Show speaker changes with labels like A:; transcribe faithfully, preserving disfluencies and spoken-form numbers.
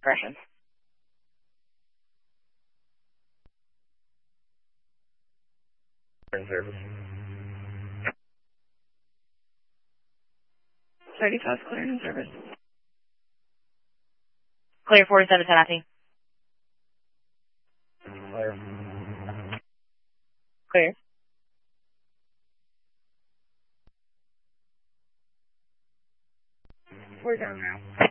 A: Corrections. Service. thirty-five clearing service.
B: Clear forty-seven ten I P.
A: Clear.
B: Clear.
A: We're done now.